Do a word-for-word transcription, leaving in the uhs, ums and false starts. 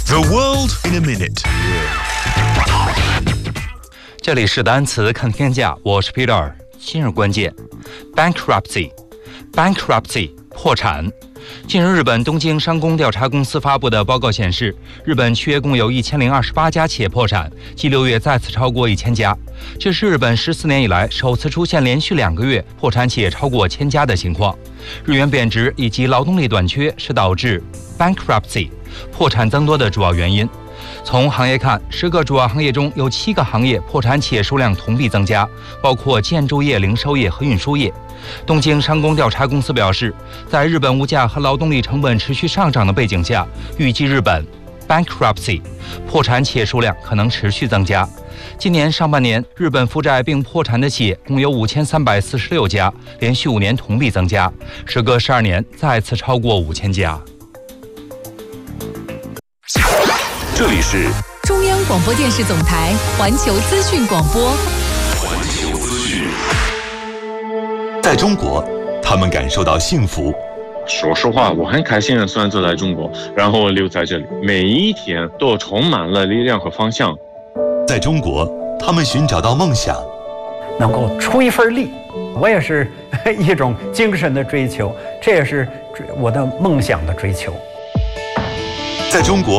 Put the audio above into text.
The world in a minute。 这里是单词看天下，我是 Peter。今日关键 ：bankruptcy，bankruptcy bankruptcy, 破产。近日，日本东京商工调查公司发布的报告显示，日本七月共有一千零二十八家企业破产，继六月再次超过一千家。这是日本十四年以来首次出现连续两个月破产企业超过千家的情况。日元贬值以及劳动力短缺是导致 bankruptcy 破产增多的主要原因。从行业看，十个主要行业中有七个行业破产企业数量同比增加，包括建筑业、零售业和运输业。东京商工调查公司表示，在日本物价和劳动力成本持续上涨的背景下，预计日本 bankruptcy 破产企业数量可能持续增加。今年上半年，日本负债并破产的企业共有五千三百四十六家，连续五年同比增加，时隔十二年再次超过五千家。 这里是中央广播电视总台环球资讯广播。 环球资讯。在中国，他们感受到幸福。 说实话，我很开心的选择来中国，然后留在这里，每一天都充满了力量和方向。 在中国，他们寻找到梦想， 能够出一份力，我也是一种精神的追求，这也是我的梦想的追求。 在中国。